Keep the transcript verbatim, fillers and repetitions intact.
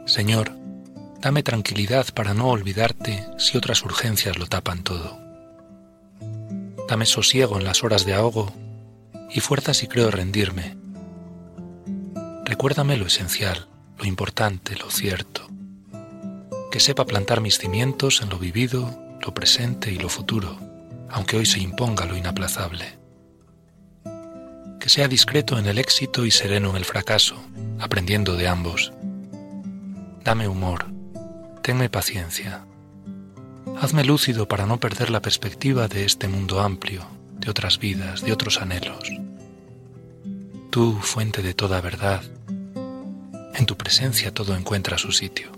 Señor, dame tranquilidad para no olvidarte si otras urgencias lo tapan todo. Dame sosiego en las horas de ahogo y fuerza si creo rendirme. Recuérdame lo esencial, lo importante, lo cierto. Que sepa plantar mis cimientos en lo vivido, lo presente y lo futuro, aunque hoy se imponga lo inaplazable. Que sea discreto en el éxito y sereno en el fracaso, aprendiendo de ambos. Dame humor, tenme paciencia. Hazme lúcido para no perder la perspectiva de este mundo amplio, de otras vidas, de otros anhelos. Tú, fuente de toda verdad, en tu presencia todo encuentra su sitio.